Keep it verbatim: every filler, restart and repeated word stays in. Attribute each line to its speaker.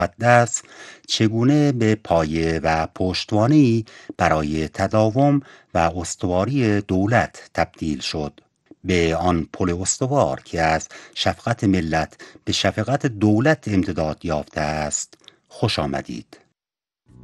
Speaker 1: مقدس چگونه به پایه و پشتوانه‌ای برای تداوم و استواری دولت تبدیل شد، به آن پل استوار که از شفقت ملت به شفقت دولت امتداد یافته است خوش آمدید.